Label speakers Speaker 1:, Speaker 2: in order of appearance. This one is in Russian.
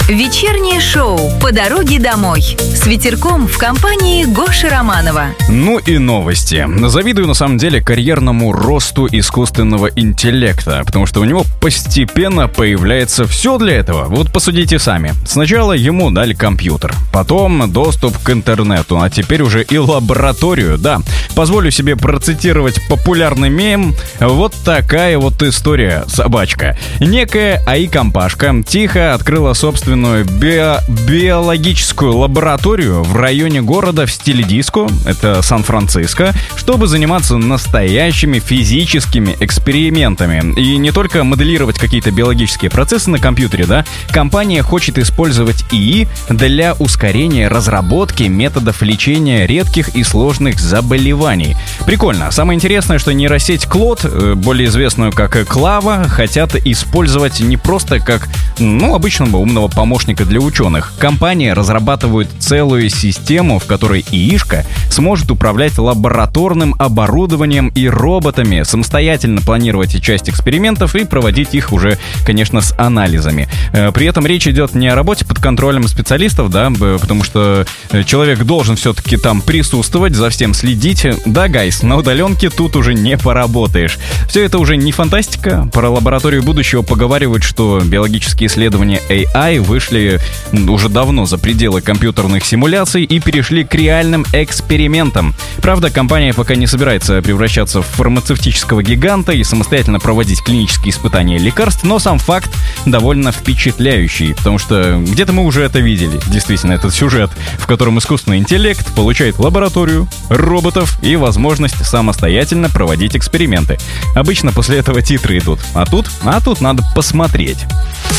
Speaker 1: Вечернее шоу «По дороге домой» с ветерком в компании Гоши Романова.
Speaker 2: Ну и новости. Завидую на самом деле карьерному росту искусственного интеллекта, потому что у него постепенно появляется все для этого. Вот посудите сами. Сначала ему дали компьютер, потом доступ к интернету, а теперь уже и лабораторию, да. Позволю себе процитировать популярный мем. Вот такая вот история, собачка. Некая АИ-компашка тихо открыла собственную биологическую лабораторию в районе города в стиле диско, это Сан-Франциско, чтобы заниматься настоящими физическими экспериментами. И не только моделировать какие-то биологические процессы на компьютере, да, компания хочет использовать ИИ для ускорения разработки методов лечения редких и сложных заболеваний. Прикольно. Самое интересное, что нейросеть Claude, более известную как Клава, хотят использовать не просто как, обычного умного помощника для ученых. Компания разрабатывает целую систему, в которой ИИшка сможет управлять лабораторным оборудованием и роботами, самостоятельно планировать часть экспериментов и проводить их уже, конечно, с анализами. При этом речь идет не о работе под контролем специалистов, да, потому что человек должен все-таки там присутствовать, за всем следить. Да, гайс, на удаленке тут уже не поработаешь. Все это уже не фантастика. Про лабораторию будущего поговаривают, что биологические исследования AI вышли уже давно за пределы компьютерных симуляций и перешли к реальным экспериментам. Правда, компания пока не собирается превращаться в фармацевтического гиганта и самостоятельно проводить клинические испытания лекарств, но сам факт довольно впечатляющий, потому что где-то мы уже это видели. Действительно, этот сюжет, в котором искусственный интеллект получает лабораторию, роботов и возможность самостоятельно проводить эксперименты. Обычно после этого титры идут. А тут надо посмотреть.